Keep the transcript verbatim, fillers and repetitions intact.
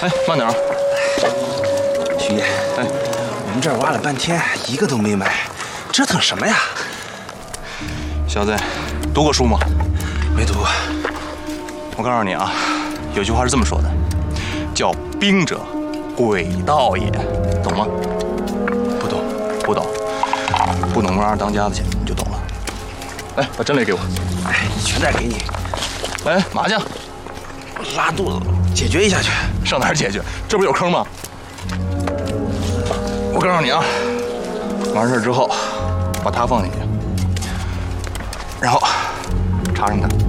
哎，慢点啊！ 徐爷，哎，我们这儿挖了半天，一个都没埋，折腾什么呀？ 小子，读过书吗？ 没读过。 我告诉你啊，有句话是这么说的，叫“兵者，诡道也”，懂吗？ 不懂， 不懂，不懂慢慢当家子去，你就懂了。来，把针雷给我。 哎，全带给你。 来，麻将。 拉肚子，解决一下去。 上哪儿解决？这不有坑吗？我告诉你啊，完事之后，把它放进去，然后插上它。